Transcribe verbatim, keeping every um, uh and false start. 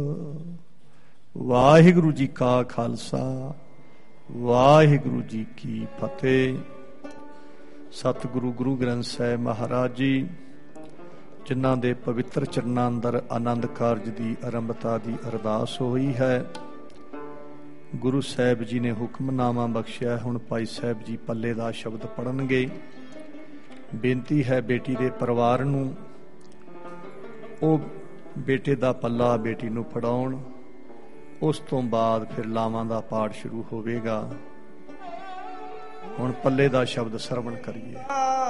ਵਾਹਿਗੁਰੂ ਜੀ ਕਾ ਖਾਲਸਾ, ਵਾਹਿਗੁਰੂ ਜੀ ਕੀ ਫਤਿਹ। ਸਤਿਗੁਰੂ ਗੁਰੂ ਗ੍ਰੰਥ ਸਾਹਿਬ ਮਹਾਰਾਜ ਜੀ, ਜਿਨ੍ਹਾਂ ਦੇ ਪਵਿੱਤਰ ਚਰਨਾਂ ਅੰਦਰ ਆਨੰਦ ਕਾਰਜ ਦੀ ਆਰੰਭਤਾ ਦੀ ਅਰਦਾਸ ਹੋਈ ਹੈ, ਗੁਰੂ ਸਾਹਿਬ ਜੀ ਨੇ ਹੁਕਮਨਾਮਾ ਬਖਸ਼ਿਆ। ਹੁਣ ਭਾਈ ਸਾਹਿਬ ਜੀ ਪੱਲੇ ਦਾ ਸ਼ਬਦ ਪੜ੍ਹਨਗੇ। ਬੇਨਤੀ ਹੈ ਬੇਟੀ ਦੇ ਪਰਿਵਾਰ ਨੂੰ ਉਹ ਬੇਟੇ ਦਾ ਪੱਲਾ ਬੇਟੀ ਨੂੰ ਫੜਾਉਣ। ਉਸ ਤੋਂ ਬਾਅਦ ਫਿਰ ਲਾਵਾਂ ਦਾ ਪਾਠ ਸ਼ੁਰੂ ਹੋਵੇਗਾ। ਹੁਣ ਪੱਲੇ ਦਾ ਸ਼ਬਦ ਸਰਵਣ ਕਰੀਏ।